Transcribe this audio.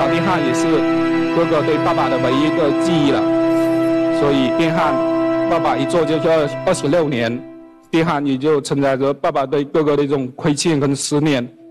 老丁汉也是哥哥对爸爸的唯一一个记忆了。所以丁汉爸爸一做就是26年，丁汉也就承载着爸爸对哥哥的一种亏欠跟思念。